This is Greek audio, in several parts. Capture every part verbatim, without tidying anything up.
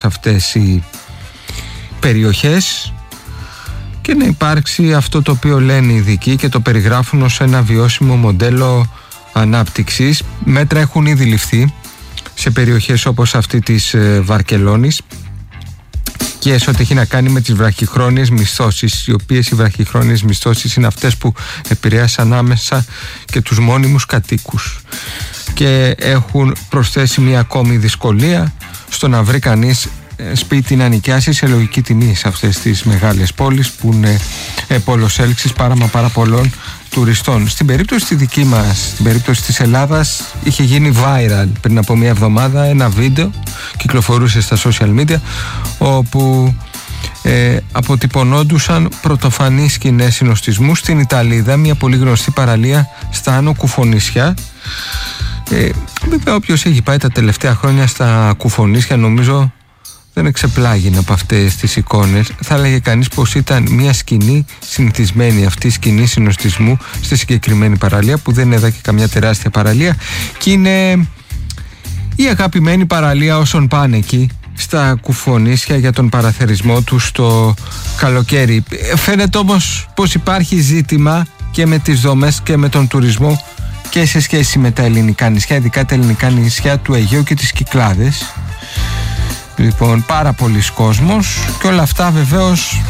αυτές οι περιοχές και να υπάρξει αυτό το οποίο λένε οι ειδικοί και το περιγράφουν ως ένα βιώσιμο μοντέλο ανάπτυξης. Μέτρα έχουν ήδη ληφθεί σε περιοχές όπως αυτή της Βαρκελόνης και σε ό,τι έχει να κάνει με τις βραχυχρόνιες μισθώσεις, οι οποίες οι βραχυχρόνιες μισθώσεις είναι αυτές που επηρέασαν άμεσα και τους μόνιμους κατοίκους και έχουν προσθέσει μια ακόμη δυσκολία στο να βρει κανείς σπίτι να νοικιάσει σε λογική τιμή σε αυτές τις μεγάλες πόλεις που είναι πόλος έλξης πάρα μα πάρα πολλών τουριστών. Στην περίπτωση τη δική μας, στην περίπτωση της Ελλάδας, είχε γίνει viral πριν από μια εβδομάδα ένα βίντεο, κυκλοφορούσε στα social media, όπου ε, αποτυπωνόντουσαν πρωτοφανείς σκηνές συνοστισμού στην Ιταλίδα, μια πολύ γνωστή παραλία στα Άνω Κουφονίσια. Ε, βέβαια όποιος έχει πάει τα τελευταία χρόνια στα Κουφονίσια νομίζω δεν εξεπλάγει από αυτές τις εικόνες. Θα έλεγε κανείς πως ήταν μια σκηνή συνηθισμένη, αυτή η σκηνή συνοστισμού στη συγκεκριμένη παραλία, που δεν είναι εδώ και καμιά τεράστια παραλία και είναι η αγαπημένη παραλία όσων πάνε εκεί στα Κουφονίσια για τον παραθερισμό τους το καλοκαίρι. Φαίνεται όμως πως υπάρχει ζήτημα και με τις δομές και με τον τουρισμό και σε σχέση με τα ελληνικά νησιά, ειδικά τα ελληνικά νησιά του Αιγαίου και τις Κυκλάδες. Λοιπόν, πάρα πολλοί κόσμος και όλα αυτά βεβαίως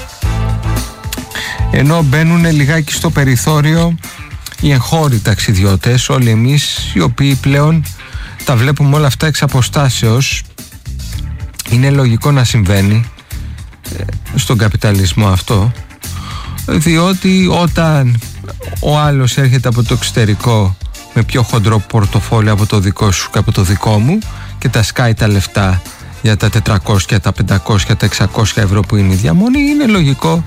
ενώ μπαίνουν λιγάκι στο περιθώριο οι εγχώροι ταξιδιώτες, όλοι εμείς οι οποίοι πλέον τα βλέπουμε όλα αυτά εξ αποστάσεως. Είναι λογικό να συμβαίνει στον καπιταλισμό αυτό, διότι όταν ο άλλος έρχεται από το εξωτερικό με πιο χοντρό πορτοφόλι από το δικό σου και από το δικό μου και τα σκάει τα λεφτά για τα τετρακόσια, τα πεντακόσια, τα εξακόσια ευρώ που είναι η διαμονή, είναι λογικό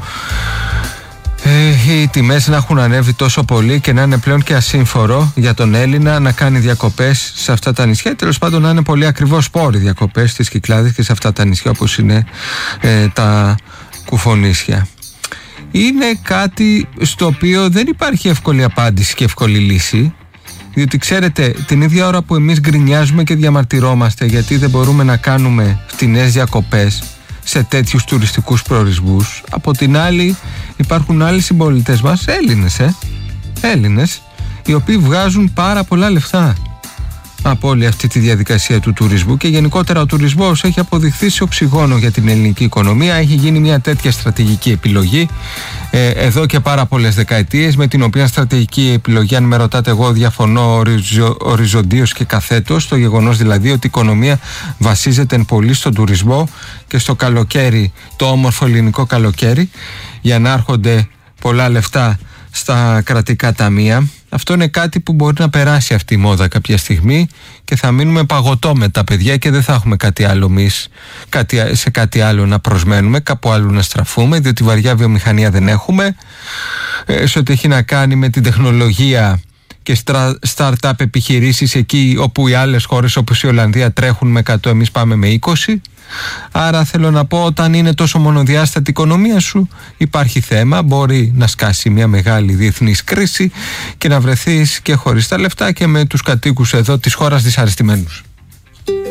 ε, οι τιμές να έχουν ανέβει τόσο πολύ και να είναι πλέον και ασύμφορο για τον Έλληνα να κάνει διακοπές σε αυτά τα νησιά. Τέλος πάντων να είναι πολύ ακριβώς σπόροι διακοπές στις Κυκλάδες και σε αυτά τα νησιά όπως είναι ε, τα Κουφονίσια. Είναι κάτι στο οποίο δεν υπάρχει εύκολη απάντηση και εύκολη λύση, διότι ξέρετε, την ίδια ώρα που εμείς γκρινιάζουμε και διαμαρτυρόμαστε γιατί δεν μπορούμε να κάνουμε φτηνές διακοπές σε τέτοιους τουριστικούς προορισμούς, από την άλλη υπάρχουν άλλοι συμπολίτες μας, Έλληνες, ε, Έλληνες, οι οποίοι βγάζουν πάρα πολλά λεφτά από όλη αυτή τη διαδικασία του τουρισμού και γενικότερα ο τουρισμός έχει αποδειχθεί σε οξυγόνο για την ελληνική οικονομία. Έχει γίνει μια τέτοια στρατηγική επιλογή ε, εδώ και πάρα πολλές δεκαετίες, με την οποία στρατηγική επιλογή, αν με ρωτάτε, εγώ διαφωνώ οριζο, οριζοντίως και καθέτως, το γεγονός δηλαδή ότι η οικονομία βασίζεται εν πολύ στον τουρισμό και στο καλοκαίρι, το όμορφο ελληνικό καλοκαίρι, για να έρχονται πολλά λεφτά στα κρατικά ταμεία. Αυτό είναι κάτι που μπορεί να περάσει αυτή η μόδα κάποια στιγμή και θα μείνουμε παγωτό με τα παιδιά και δεν θα έχουμε κάτι άλλο εμείς, κάτι, σε κάτι άλλο να προσμένουμε, κάπου άλλο να στραφούμε, διότι βαριά βιομηχανία δεν έχουμε. Ε, σε ό,τι έχει να κάνει με την τεχνολογία και start-up επιχειρήσεις εκεί όπου οι άλλες χώρες όπως η Ολλανδία τρέχουν με εκατό, εμείς πάμε με είκοσι. Άρα θέλω να πω, όταν είναι τόσο μονοδιάστατη η οικονομία σου υπάρχει θέμα, μπορεί να σκάσει μια μεγάλη διεθνής κρίση και να βρεθείς και χωρίς τα λεφτά και με τους κατοίκους εδώ της χώρας δυσαρεστημένους.